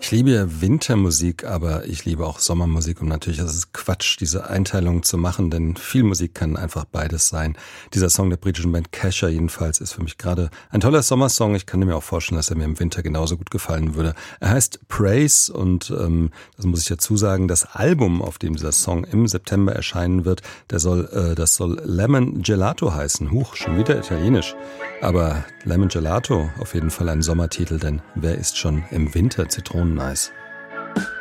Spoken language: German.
Ich liebe ja Wintermusik, aber ich liebe auch Sommermusik und natürlich ist es Quatsch, diese Einteilung zu machen, denn viel Musik kann einfach beides sein. Dieser Song der britischen Band Kesha jedenfalls ist für mich gerade ein toller Sommersong. Ich kann mir auch vorstellen, dass er mir im Winter genauso gut gefallen würde. Er heißt Praise und das muss ich dazu sagen, das Album, auf dem dieser Song im September erscheinen wird, das soll Lemon Gelato heißen. Huch, schon wieder italienisch. Aber Lemon Gelato, auf jeden Fall ein Sommertitel, denn wer isst schon im Winter Zitroneneis?